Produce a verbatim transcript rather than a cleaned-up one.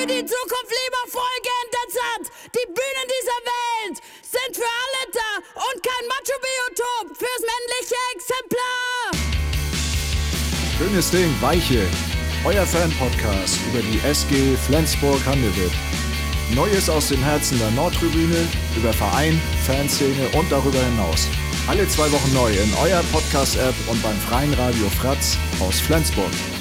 für die Zukunft lieber Folge Die Bühnen dieser Welt sind für alle da und kein Macho-Biotop fürs männliche Exemplar. Schönes Ding, Weiche. Euer Fan-Podcast über die S G Flensburg-Handewitt. Neues aus dem Herzen der Nordtribüne, über Verein, Fanszene und darüber hinaus. Alle zwei Wochen neu in eurer Podcast-App und beim freien Radio Fratz aus Flensburg.